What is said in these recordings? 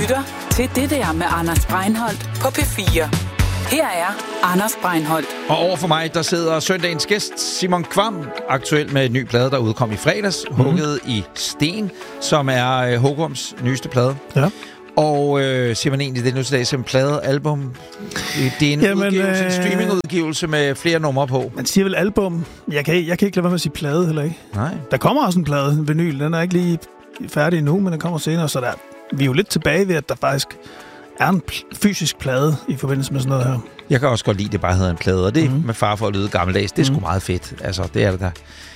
lytter til Det der med Anders Breinholt på P4. Her er Anders Breinholt. Og over for mig, der sidder søndagens gæst, Simon Kvam, aktuel med en ny plade, der udkom i fredags, Hugget i sten, som er Hugums nyeste plade. Ja. Og siger man egentlig, det er nu til dag som pladealbum? Det er en udgivelse, en streamingudgivelse med flere numre på. Man siger vel album. Jeg kan ikke lade være med at sige plade heller ikke. Nej. Der kommer også en plade, en vinyl. Den er ikke lige færdig endnu, men den kommer senere. Så vi er jo lidt tilbage ved, at der faktisk er en fysisk plade i forbindelse med sådan noget her. Jeg kan også godt lide, det bare hedder en plade, og det med far for at lyde gammeldags. Det er sgu meget fedt. Altså, det er det der.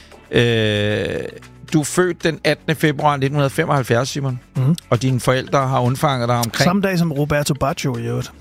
Du er født den 18. februar 1975, Simon. Og dine forældre har undfanget dig omkring... Samme dag som Roberto Baggio i øvrigt.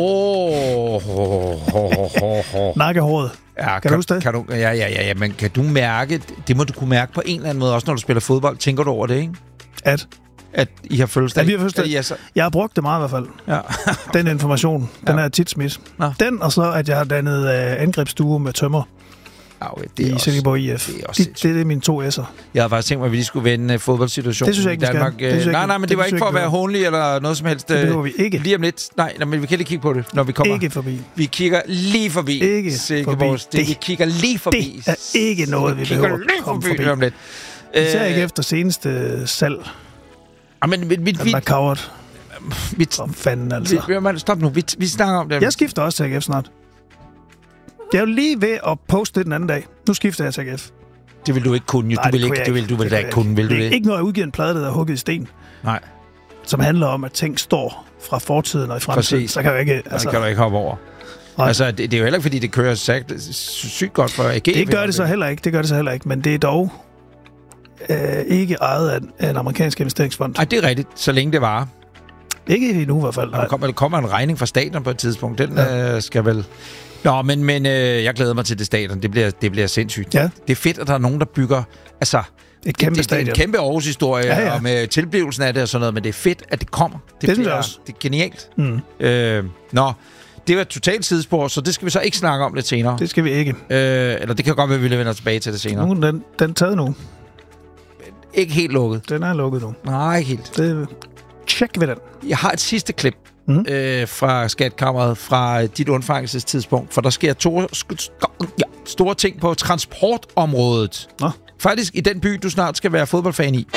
Nakkehåret. Ja, kan du huske det? Ja, men kan du mærke... Det må du kunne mærke på en eller anden måde, også når du spiller fodbold. Tænker du over det, ikke? At I har fødselsdag? Ja, vi har fødselsdag. Jeg har brugt det meget i hvert fald. Ja. Den information. Den er tit smidt. Den, og så at jeg har dannet angrebsstue med tømmer. I Silkeborg IF. Det er mine 2 S'er. Jeg havde faktisk tænkt mig, at vi lige skulle vende fodboldsituationen. Det synes jeg ikke, i Danmark. Nej, men det var ikke for at være hånlig eller noget som helst. Det behøver vi ikke. Lige om lidt. Nej, men vi kan lige kigge på det, når vi kommer. Ikke forbi. Vi kigger lige forbi. Ikke forbi. Vi kigger lige forbi. Det er ikke noget, vi behøver at komme forbi. Om lidt. Især ikke efter seneste salg. Men coward. Som fanden, altså. Stop nu. Vi snakker om det. Jeg skifter også til AGF snart. Jeg er jo lige ved at poste det den anden dag. Nu skifter jeg til AGF. Det vil du ikke kunne. Du vil da ikke kunne, vil du det? Det er ikke noget, jeg udgiver en plade, der er hugget i sten. Nej. Som handler om, at ting står fra fortiden og i fremtiden. Præcis. Så kan du ikke... Altså, kan du ikke hoppe over. Nej. Altså, det er jo heller ikke, fordi det kører sygt godt for AGF. Det gør det så heller ikke. Men det er dog ikke ejet af en amerikansk investeringsfond. Nej, det er rigtigt. Så længe det varer. Ikke endnu i hvert fald. Der kommer en regning fra staten på et tidspunkt. Den skal vel... Nå, men jeg glæder mig til det stadion. Det bliver sindssygt. Ja. Det er fedt, at der er nogen, der bygger... Altså, et kæmpe stadion. Det er en kæmpe Aarhus-historie, og med tilblivelsen af det og sådan noget, men det er fedt, at det kommer. Det er genialt. Det var et totalt sidespor, så det skal vi så ikke snakke om lidt senere. Det skal vi ikke. Eller det kan godt være, at vi vender tilbage til det senere. Nu den er taget nu. Ikke helt lukket. Den er lukket nu. Nej, ikke helt. Tjek ved den. Jeg har et sidste klip fra Skatkammeret fra dit undfangelsestidspunkt, for der sker store ting på transportområdet. Nå. Faktisk i den by, du snart skal være fodboldfan i.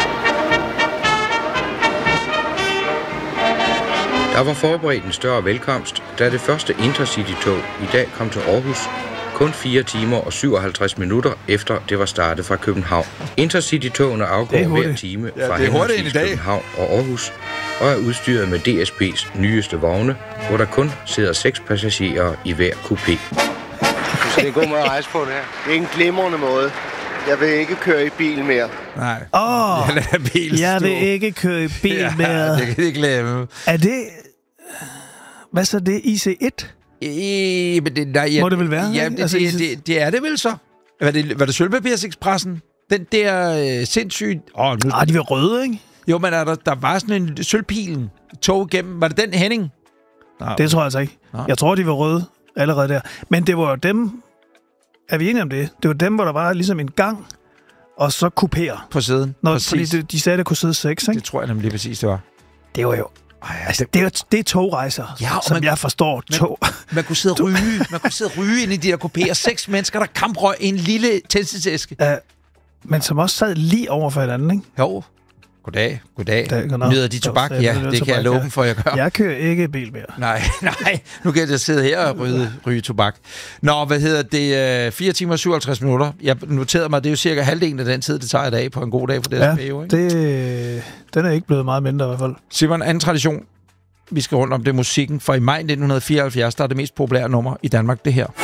Der var forberedt en større velkomst, da det første Intercity-tog i dag kom til Aarhus, kun 4 timer og 57 minutter efter det var startet fra København. Intercity-togene afgår hver time fra henholdsvis København og Aarhus, og er udstyret med DSB's nyeste vogne, hvor der kun sidder 6 passagerer i hver kupé. Det er en god måde at rejse på det her. Det er en glimrende måde. Jeg vil ikke køre i bil mere. Nej. Jeg vil ikke køre i bil mere. Det kan jeg glemme. Er det... Hvad så det? IC1? Må det vel være? Ja, det er det vel så. Var det Sølvpapirsekspressen? Den der sindssygt... de var røde, ikke? Jo, men der var sådan en sølvpilen tog igennem. Var det den, Henning? Det tror jeg altså ikke. Jeg tror, de var røde allerede der. Men det var dem... Er vi enige om det? Det var dem, hvor der var ligesom en gang, og så kupéer. På siden. Fordi de sagde, der kunne sidde 6, ikke? Det tror jeg nemlig lige præcis, det var. Det var jo... det er togrejser, som jeg forstår. Man kunne sidde og ryge ind i de der kupéer. 6 mennesker, der kamprøg i en lille tændselsæske. Men som også sad lige over for hinanden, ikke? Jo. Goddag. Nyder de tobak? Ja, det kan jeg love dem for, jeg gør. Jeg kører ikke bil mere. Nej. Nu kan jeg sidde her og ryge tobak. Nå, hvad hedder det? 4 timer og 57 minutter. Jeg noterede mig, det er jo cirka halvdelen af den tid, det tager i dag på en god dag for DSB. Ja, den er ikke blevet meget mindre i hvert fald. Simon, anden tradition, vi skal rundt om, det er musikken. For i maj 1974, der er det mest populære nummer i Danmark, det her.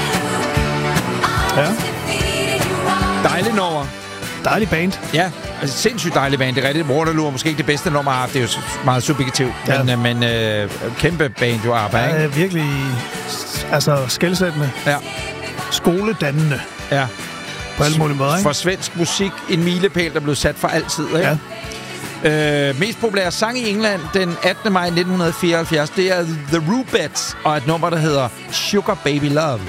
Ja. Dejligt nummer. Dejlig band. Ja, altså sindssygt dejlig band. Det er rigtigt. Waterloo er måske ikke det bedste nummer, det er jo meget subjektivt. Ja. Men kæmpe band, jo arbejder, ikke? Ja, virkelig skelsættende. Ja. Skoledannende. Ja. På alle mulige måder, ikke? For svensk musik, en milepæl, der blev sat for altid, ikke? Ja. Mest populære sang i England den 18. maj 1974, det er The Rubettes og et nummer, der hedder Sugar Baby Love.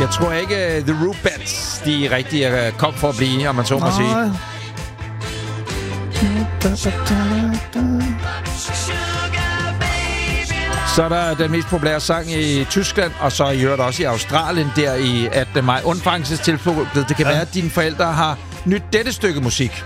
Jeg tror ikke, The Rubettes, de rigtig kom for at blive, om man så må sige. Så er der den mest populære sang i Tyskland, og så i øvrigt også i Australien, der i 18. maj. Undfangelsestilfældet. Det kan være, at dine forældre har nyt dette stykke musik.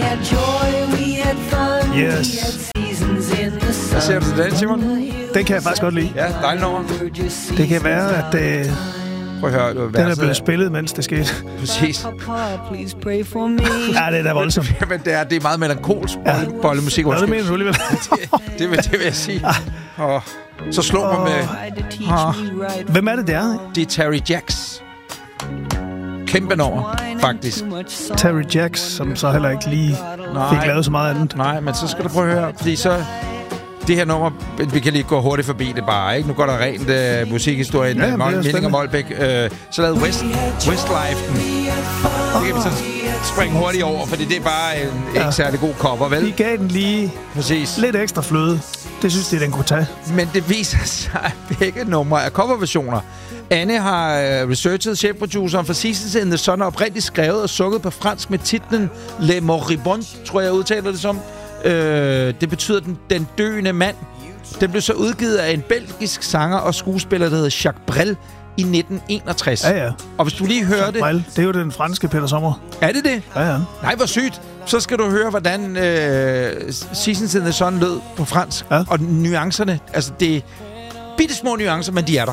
Yes. Hvad siger du til den, Simon? Den kan jeg faktisk godt lide. Ja, dejligt nummer. Det kan være, at prøv at høre, den er blevet spillet, mens det skete. Præcis. Ja, det er da voldsomt. Men det er meget melankolsk bollemusik. Ja, det mener du alligevel. det vil jeg sige. Og så slår man med... Hvem er det der? Det er Terry Jacks. Kæmpe nummer, faktisk. Terry Jacks, som så heller ikke lige fik lavet så meget andet. Nej, men så skal du prøve at høre, fordi så... Det her nummer, vi kan lige gå hurtigt forbi det bare, ikke? Nu går der rent musikhistorien med Milling og Molbæk. Så lavede Westlife den. Det kan vi så springe hurtigt over, fordi det er bare en ikke særlig god cover, vel? De gav den lige lidt ekstra fløde. Det synes de, den kunne tage. Men det viser sig, at begge numre er coverversioner. Anne har researchet chefproduceren for Seasons in the Sun og oprindeligt skrevet og sukket på fransk med titlen Le Moribond, tror jeg udtaler det som. Det betyder den døende mand. Den blev så udgivet af en belgisk sanger og skuespiller, der hedder Jacques Brel i 1961. Ja. Og hvis du lige hører Jacques Brel, det er jo den franske Peter Sommer. Er det det? Ja. Nej, hvor sygt. Så skal du høre, hvordan Seasons in the Sun lød på fransk. Ja. Og nuancerne. Altså, det er bitte små nuancer, men de er der.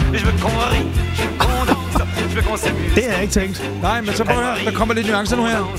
Det har jeg ikke tænkt. Nej, men så prøv at høre. Der kommer lidt nuancer nu her.